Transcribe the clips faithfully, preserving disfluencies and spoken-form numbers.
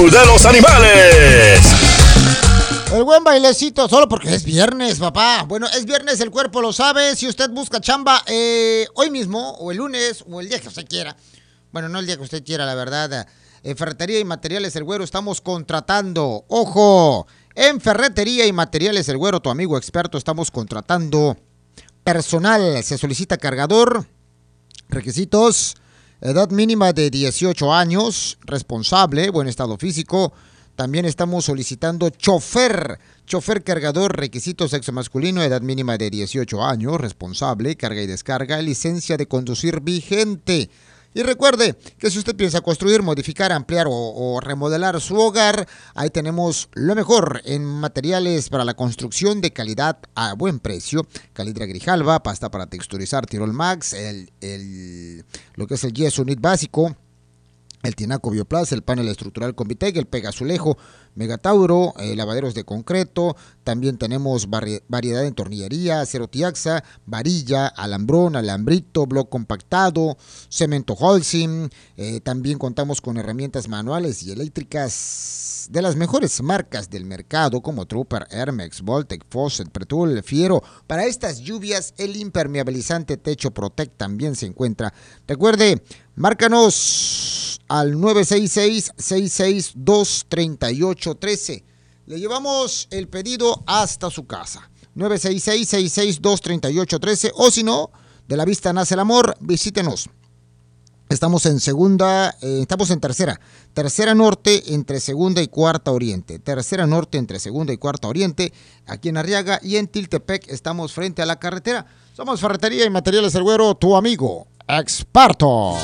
show de los animales. El buen bailecito, solo porque es viernes, papá. Bueno, es viernes, el cuerpo lo sabe. Si usted busca chamba eh, hoy mismo, o el lunes, o el día que usted quiera. Bueno, no el día que usted quiera, la verdad. En Ferretería y Materiales El Güero estamos contratando. ¡Ojo! En Ferretería y Materiales El Güero, tu amigo experto, estamos contratando personal. Se solicita cargador. Requisitos: edad mínima de dieciocho años, responsable, buen estado físico. También estamos solicitando chofer, chofer cargador, requisitos: sexo masculino, edad mínima de dieciocho años, responsable, carga y descarga, licencia de conducir vigente. Y recuerde que si usted piensa construir, modificar, ampliar o, o remodelar su hogar, ahí tenemos lo mejor en materiales para la construcción de calidad a buen precio. Calidra Grijalva, pasta para texturizar Tirol Max, el, el, lo que es el yeso unit básico, el tinaco Bioplas, el panel estructural Convitec, el Pegazulejo Megatauro, eh, lavaderos de concreto. También tenemos vari variedad en tornillería, acero tiaxa, varilla, alambrón, alambrito, bloc compactado, cemento Holcim. Eh, también contamos con herramientas manuales y eléctricas de las mejores marcas del mercado, como Trooper, Hermex, Voltec, Fosset, Pretul, Fiero. Para estas lluvias, el impermeabilizante Techo Protect también se encuentra. Recuerde, márcanos al nueve seis seis, seis seis dos, tres ocho uno tres. Le llevamos el pedido hasta su casa. nueve seis seis, seis seis dos, tres ocho uno tres. O si no, de la vista nace el amor, visítenos. Estamos en segunda, eh, estamos en tercera. Tercera norte entre segunda y cuarta oriente. Tercera norte entre segunda y cuarta oriente. Aquí en Arriaga y en Tiltepec estamos frente a la carretera. Somos Ferretería y Materiales El Güero, tu amigo experto.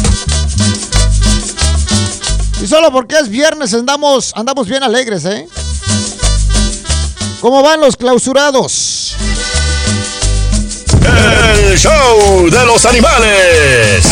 Y solo porque es viernes andamos, andamos bien alegres, ¿eh? ¿Cómo van los clausurados? El show de los animales.